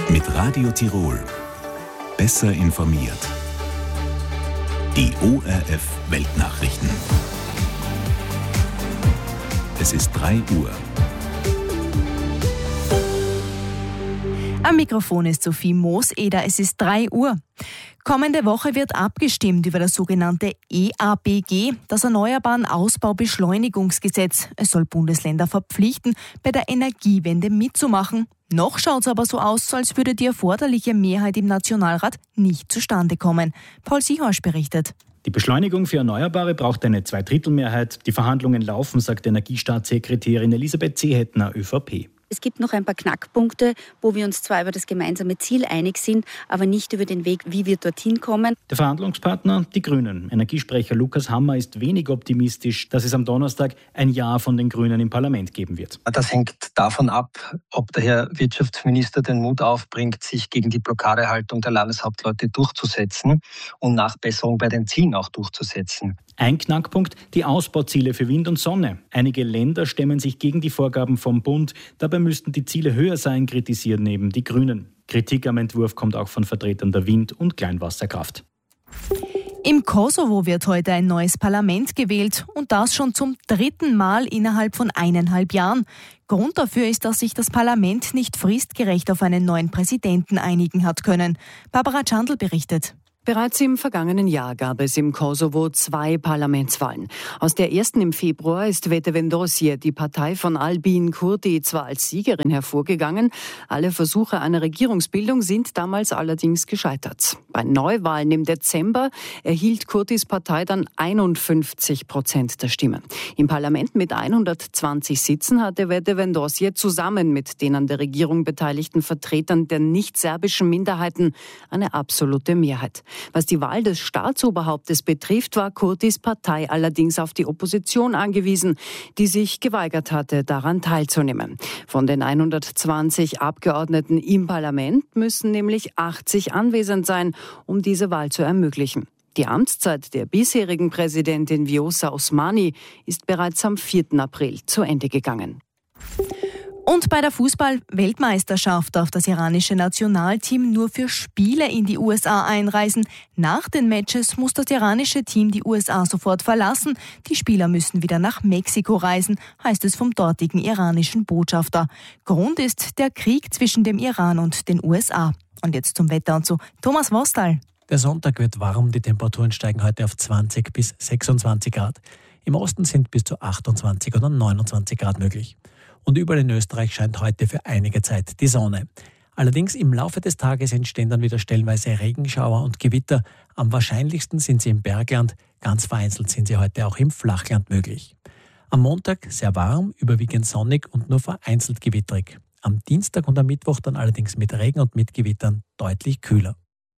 Mit Radio Tirol. Besser informiert. Die ORF Weltnachrichten. Es ist 3 Uhr. Am Mikrofon ist Sophie Mooseder. Es ist 3 Uhr. Kommende Woche wird abgestimmt über das sogenannte EABG, das Erneuerbaren Ausbaubeschleunigungsgesetz. Es soll Bundesländer verpflichten, bei der Energiewende mitzumachen. Noch schaut es aber so aus, als würde die erforderliche Mehrheit im Nationalrat nicht zustande kommen. Paul Siehorsch berichtet. Die Beschleunigung für Erneuerbare braucht eine Zweidrittelmehrheit. Die Verhandlungen laufen, sagt Energiestaatssekretärin Elisabeth Seehettner, ÖVP. Es gibt noch ein paar Knackpunkte, wo wir uns zwar über das gemeinsame Ziel einig sind, aber nicht über den Weg, wie wir dorthin kommen. Der Verhandlungspartner, die Grünen. Energiesprecher Lukas Hammer ist wenig optimistisch, dass es am Donnerstag ein Ja von den Grünen im Parlament geben wird. Das hängt davon ab, ob der Herr Wirtschaftsminister den Mut aufbringt, sich gegen die Blockadehaltung der Landeshauptleute durchzusetzen und Nachbesserung bei den Zielen auch durchzusetzen. Ein Knackpunkt, die Ausbauziele für Wind und Sonne. Einige Länder stemmen sich gegen die Vorgaben vom Bund. Dabei müssten die Ziele höher sein, kritisieren eben die Grünen. Kritik am Entwurf kommt auch von Vertretern der Wind- und Kleinwasserkraft. Im Kosovo wird heute ein neues Parlament gewählt und das schon zum 3. Mal innerhalb von 1,5 Jahren. Grund dafür ist, dass sich das Parlament nicht fristgerecht auf einen neuen Präsidenten einigen hat können. Barbara Chandl berichtet. Bereits im vergangenen Jahr gab es im Kosovo 2 Parlamentswahlen. Aus der ersten im Februar ist Vetevendosje, die Partei von Albin Kurti, zwar als Siegerin hervorgegangen. Alle Versuche einer Regierungsbildung sind damals allerdings gescheitert. Bei Neuwahlen im Dezember erhielt Kurtis Partei dann 51% der Stimmen. Im Parlament mit 120 Sitzen hatte Vetevendosje zusammen mit den an der Regierung beteiligten Vertretern der nicht-serbischen Minderheiten eine absolute Mehrheit. Was die Wahl des Staatsoberhauptes betrifft, war Kurtis Partei allerdings auf die Opposition angewiesen, die sich geweigert hatte, daran teilzunehmen. Von den 120 Abgeordneten im Parlament müssen nämlich 80 anwesend sein, um diese Wahl zu ermöglichen. Die Amtszeit der bisherigen Präsidentin Vjosa Osmani ist bereits am 4. April zu Ende gegangen. Und bei der Fußball-Weltmeisterschaft darf das iranische Nationalteam nur für Spiele in die USA einreisen. Nach den Matches muss das iranische Team die USA sofort verlassen. Die Spieler müssen wieder nach Mexiko reisen, heißt es vom dortigen iranischen Botschafter. Grund ist der Krieg zwischen dem Iran und den USA. Und jetzt zum Wetter und zu Thomas Vostal. Der Sonntag wird warm, die Temperaturen steigen heute auf 20 bis 26 Grad. Im Osten sind bis zu 28 oder 29 Grad möglich. Und überall in Österreich scheint heute für einige Zeit die Sonne. Allerdings im Laufe des Tages entstehen dann wieder stellenweise Regenschauer und Gewitter. Am wahrscheinlichsten sind sie im Bergland, ganz vereinzelt sind sie heute auch im Flachland möglich. Am Montag sehr warm, überwiegend sonnig und nur vereinzelt gewitterig. Am Dienstag und am Mittwoch dann allerdings mit Regen und mit Gewittern deutlich kühler.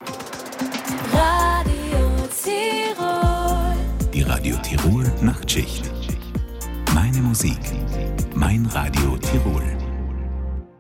Radio Tirol. Die Radio Tirol Nachtschicht. Meine Musik. Mein Radio Tirol.